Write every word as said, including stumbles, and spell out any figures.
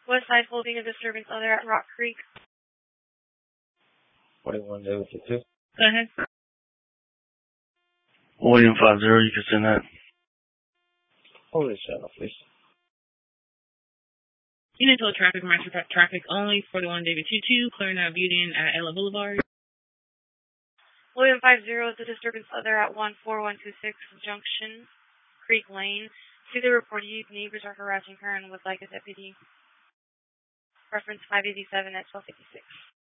West side holding a disturbance other at Rock Creek. forty-one David two. Go ahead. William five zero, you can send that. Holy channel, please. Unit total traffic, master traffic only, forty-one David two two, clearing out Beauty at Ella Boulevard. William five zero is a disturbance other at one four one two six Junction Creek Lane. To the report, neighbors are harassing her and would like a deputy. Reference five eighty-seven at twelve fifty-six.